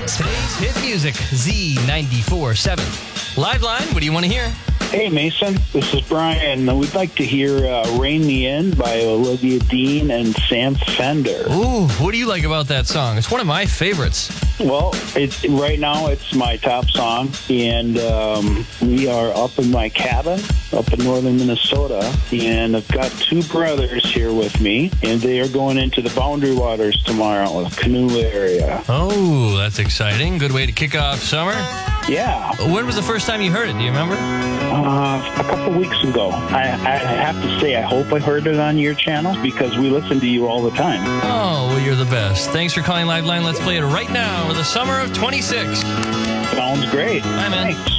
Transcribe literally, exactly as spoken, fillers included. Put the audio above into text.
Today's hit music, Z ninety-four seven. Live line, what do you want to hear? Hey, Mason. This is Brian. We'd like to hear uh, Rain Me In by Olivia Dean and Sam Fender. Ooh, what do you like about that song? It's one of my favorites. Well, it's, right now it's my top song, and um, we are up in my cabin up in northern Minnesota, and I've got two brothers here with me, and they are going into the Boundary Waters tomorrow, a canoe area. Oh, that's exciting. Good way to kick off summer. Yeah. When was the first time you heard it? Do you remember? Uh, a couple weeks ago. I, I have to say, I hope I heard it on your channel because we listen to you all the time. Oh, well, you're the best. Thanks for calling Live Line. Let's play it right now with the summer of twenty-six. Sounds great. Bye, man. Thanks.